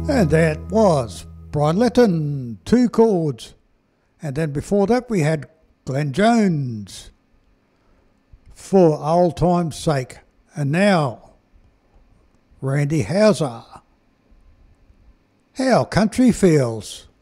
And that was Brian Lytton, Two Chords. And then before that we had Glenn Jones, For Old Time's Sake. And now, Randy Houser, How Country Feels.